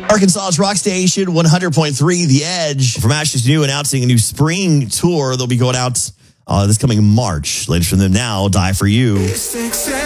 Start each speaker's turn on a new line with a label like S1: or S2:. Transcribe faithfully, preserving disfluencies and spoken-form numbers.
S1: Arkansas's rock station, one hundred point three, The Edge. From Ashes New announcing a new spring tour. They'll be going out uh, this coming March. Latest from them now, Die For You.